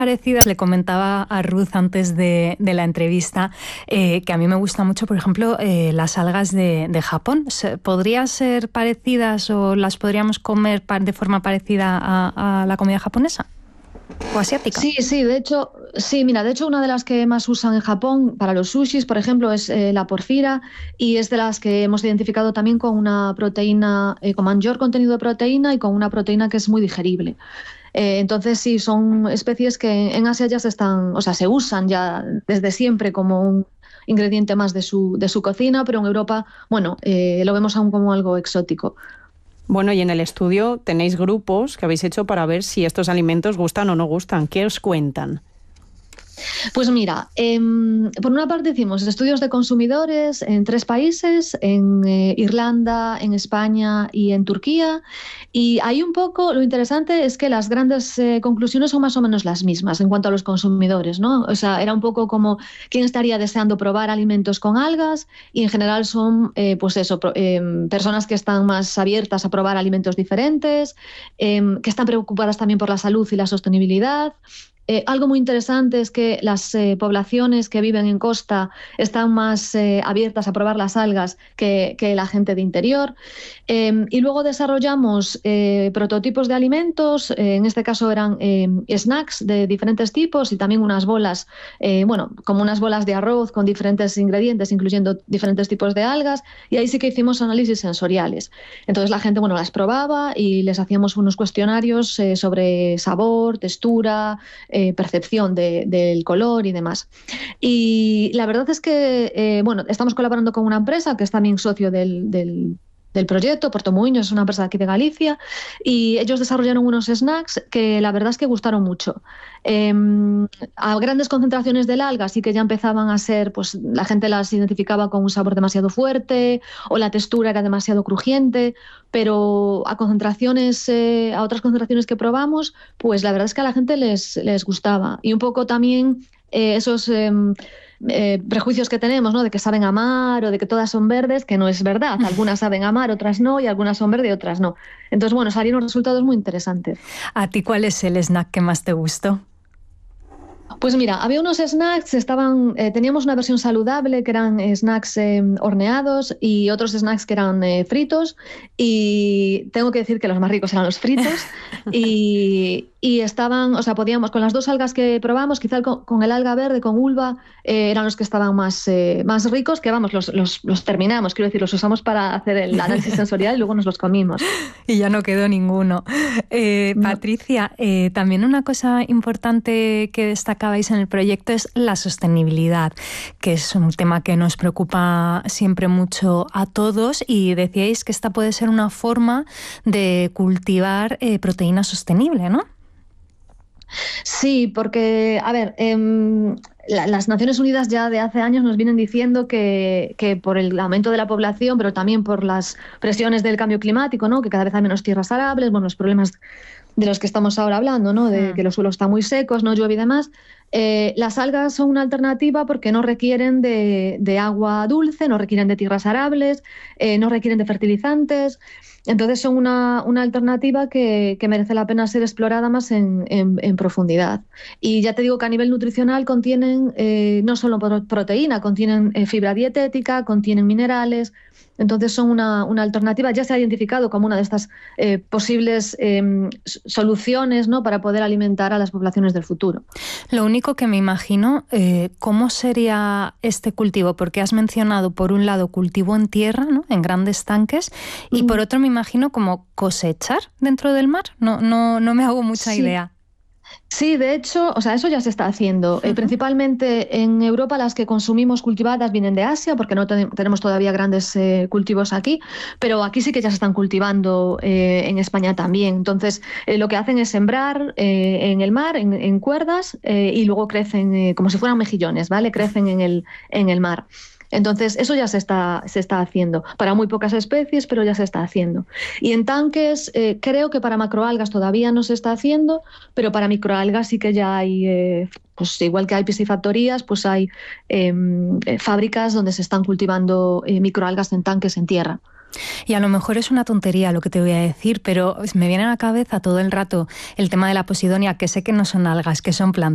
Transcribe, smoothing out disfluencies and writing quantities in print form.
parecidas. Le comentaba a Ruth antes de la entrevista que a mí me gusta mucho, por ejemplo, las algas de Japón. ¿Podrían ser parecidas o las podríamos comer de forma parecida a la comida japonesa o asiática? Sí, de hecho, una de las que más usan en Japón para los sushis, por ejemplo, es la porfira, y es de las que hemos identificado también con una proteína, con mayor contenido de proteína y con una proteína que es muy digerible. Entonces sí, son especies que en Asia ya se usan ya desde siempre como un ingrediente más de su cocina, pero en Europa, lo vemos aún como algo exótico. Bueno, y en el estudio tenéis grupos que habéis hecho para ver si estos alimentos gustan o no gustan. ¿Qué os cuentan? Pues mira, por una parte hicimos estudios de consumidores en 3 países, en Irlanda, en España y en Turquía, y ahí un poco lo interesante es que las grandes conclusiones son más o menos las mismas en cuanto a los consumidores, ¿no? O sea, era un poco como quién estaría deseando probar alimentos con algas, y en general son personas que están más abiertas a probar alimentos diferentes, que están preocupadas también por la salud y la sostenibilidad. Algo muy interesante es que las poblaciones que viven en costa están más abiertas a probar las algas que la gente de interior. Y luego desarrollamos prototipos de alimentos, en este caso eran snacks de diferentes tipos y también unas bolas, como unas bolas de arroz con diferentes ingredientes, incluyendo diferentes tipos de algas, y ahí sí que hicimos análisis sensoriales. Entonces la gente las probaba y les hacíamos unos cuestionarios sobre sabor, textura, percepción del color y demás. Y la verdad es que estamos colaborando con una empresa que es también socio del proyecto. Porto Muiños es una empresa de aquí de Galicia, y ellos desarrollaron unos snacks que la verdad es que gustaron mucho. A grandes concentraciones del alga sí que ya empezaban a ser, pues la gente las identificaba con un sabor demasiado fuerte o la textura era demasiado crujiente, pero a otras concentraciones que probamos, pues la verdad es que a la gente les gustaba. Y un poco también esos prejuicios que tenemos, ¿no? De que saben a mar o de que todas son verdes, que no es verdad. Algunas saben a mar, otras no, y algunas son verdes y otras no. Entonces, salieron resultados muy interesantes. ¿A ti cuál es el snack que más te gustó? Pues mira, había unos snacks, teníamos una versión saludable que eran snacks horneados y otros snacks que eran fritos, y tengo que decir que los más ricos eran los fritos y estaban, podíamos, con las 2 algas que probamos, quizá con el alga verde, con ulva, eran los que estaban más ricos, que los terminamos, quiero decir, los usamos para hacer el análisis sensorial y luego nos los comimos. Y ya no quedó ninguno. No. Patricia, también una cosa importante que destacabais en el proyecto es la sostenibilidad, que es un tema que nos preocupa siempre mucho a todos, y decíais que esta puede ser una forma de cultivar proteína sostenible, ¿no? Sí, porque, a ver, las Naciones Unidas ya de hace años nos vienen diciendo que por el aumento de la población, pero también por las presiones del cambio climático, ¿no? Que cada vez hay menos tierras arables, los problemas de los que estamos ahora hablando, ¿no? De que los suelos están muy secos, no llueve y demás. Las algas son una alternativa porque no requieren de agua dulce, no requieren de tierras arables, no requieren de fertilizantes. Entonces son una alternativa que merece la pena ser explorada más en profundidad. Y ya te digo que a nivel nutricional contienen no solo proteína, contienen fibra dietética, contienen minerales. Entonces son una alternativa, ya se ha identificado como una de estas posibles soluciones, ¿no? Para poder alimentar a las poblaciones del futuro. Lo único que me imagino, ¿cómo sería este cultivo? Porque has mencionado, por un lado, cultivo en tierra, ¿no? En grandes tanques, y por otro me imagino como cosechar dentro del mar. No me hago mucha idea. Sí, de hecho, eso ya se está haciendo. Principalmente en Europa las que consumimos cultivadas vienen de Asia, porque no tenemos todavía grandes cultivos aquí, pero aquí sí que ya se están cultivando en España también. Entonces, lo que hacen es sembrar en el mar, en cuerdas, y luego crecen como si fueran mejillones, ¿vale? Crecen en el mar. Entonces, eso ya se está haciendo. Para muy pocas especies, pero ya se está haciendo. Y en tanques, creo que para macroalgas todavía no se está haciendo, pero para microalgas sí que ya hay, pues igual que hay piscifactorías, pues hay fábricas donde se están cultivando microalgas en tanques en tierra. Y a lo mejor es una tontería lo que te voy a decir, pero me viene a la cabeza todo el rato el tema de la posidonia, que sé que no son algas, que son plantas.